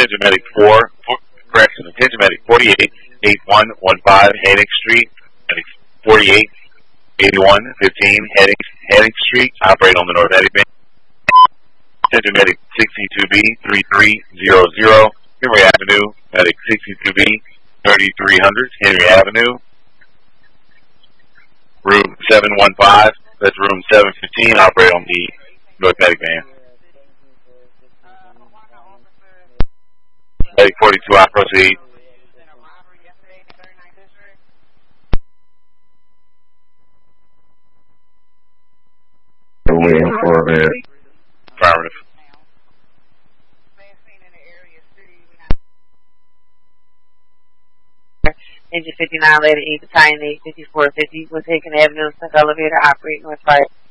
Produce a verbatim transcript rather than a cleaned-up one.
Attention Medic four, for, correction, Attention Medic forty-eight, eighty-one fifteen, Heading Street, Medic forty-eight, eighty-one fifteen, Heading, Heading Street, operate on the North Medic band. Attention Medic sixty-two B, thirty-three hundred, Henry Avenue, Medic sixty-two B, thirty-three hundred, Henry Avenue, room seven one five, that's room seven fifteen, operate on the North Medic band. Medic forty-two, I proceed. Waiting for a bit. Affirmative. Engine fifty-nine, letter E, battalion eight, fifty-four fifty, was taken Avenue, Central Elevator, operate north right.